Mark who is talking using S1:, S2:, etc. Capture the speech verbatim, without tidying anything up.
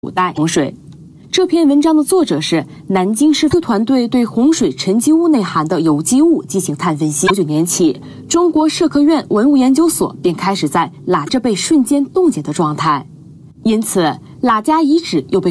S1: 古代洪水。这篇文章的作者是南京市团队对洪水沉积物内含的有机物进行碳分析。九九年起，中国社科院文物研究所便开始在喇这被瞬间冻结的状态，因此喇家遗址又被